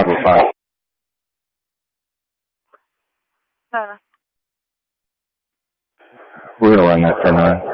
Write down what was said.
Bravo 5. No. We're going to run that 10-9.